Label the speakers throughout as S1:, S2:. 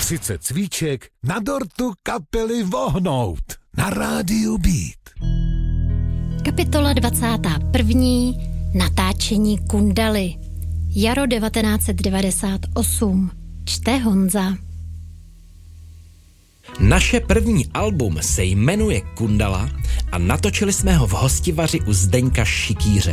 S1: 30 cvíček na dortu kapely Vohnout na rádiu Beat.
S2: Kapitola 21. Natáčení Kundaly. Jaro 1998. Čte Honza.
S3: Naše první album se jmenuje Kundala a natočili jsme ho v Hostivaři u Zdeňka Šikýře.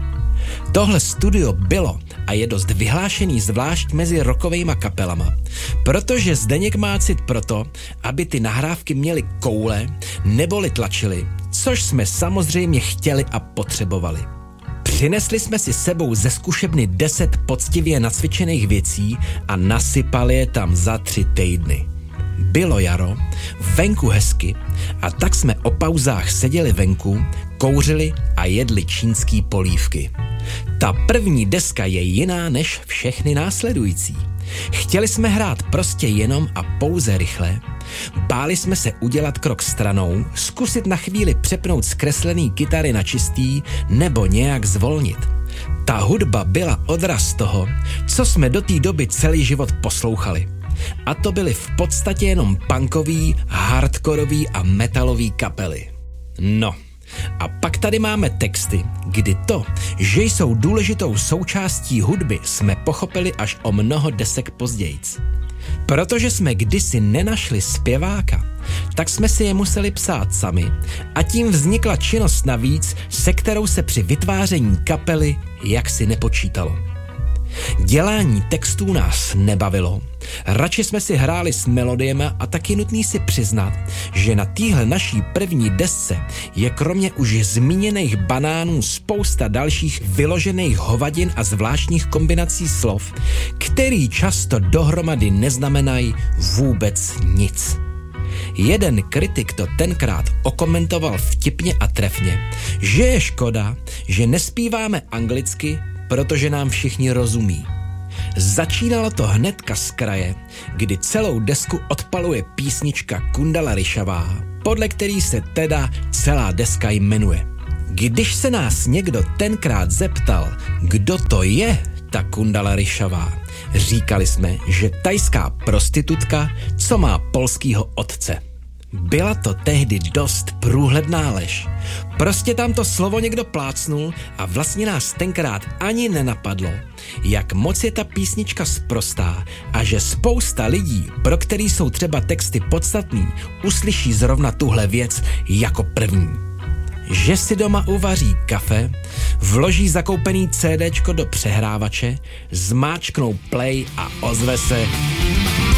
S3: Tohle studio bylo a je dost vyhlášený zvlášť mezi rockovejma kapelama, protože Zdeněk má cit proto, aby ty nahrávky měly koule neboli tlačily, což jsme samozřejmě chtěli a potřebovali. Přinesli jsme si sebou ze zkušebny 10 poctivě nacvičených věcí a nasypali je tam za 3 týdny. Bylo jaro, venku hezky a tak jsme o pauzách seděli venku, kouřili a jedli čínský polívky. Ta první deska je jiná než všechny následující. Chtěli jsme hrát prostě jenom a pouze rychle, báli jsme se udělat krok stranou, zkusit na chvíli přepnout zkreslený kytary na čistý nebo nějak zvolnit. Ta hudba byla odraz toho, co jsme do té doby celý život poslouchali. A to byly v podstatě jenom punkový, hardkorový a metalový kapely. No, a pak tady máme texty, kdy to, že jsou důležitou součástí hudby, jsme pochopili až o mnoho desek pozdějc. Protože jsme kdysi nenašli zpěváka, tak jsme si je museli psát sami a tím vznikla činnost navíc, se kterou se při vytváření kapely jaksi nepočítalo. Dělání textů nás nebavilo, radši jsme si hráli s melodiema a taky nutný si přiznat, že na téhle naší první desce je kromě už zmíněných banánů spousta dalších vyložených hovadin a zvláštních kombinací slov, který často dohromady neznamenají vůbec nic. Jeden kritik to tenkrát okomentoval vtipně a trefně, že je škoda, že nespíváme anglicky, protože nám všichni rozumí. Začínalo to hnedka z kraje, kdy celou desku odpaluje písnička Kundala Ryšavá, podle který se teda celá deska jmenuje. Když se nás někdo tenkrát zeptal, kdo to je ta Kundala Ryšavá, říkali jsme, že tajská prostitutka, co má polskýho otce. Byla to tehdy dost průhledná lež. Prostě tam to slovo někdo plácnul a vlastně nás tenkrát ani nenapadlo, jak moc je ta písnička sprostá a že spousta lidí, pro který jsou třeba texty podstatný, uslyší zrovna tuhle věc jako první. Že si doma uvaří kafe, vloží zakoupený CDčko do přehrávače, zmáčknou play a ozve se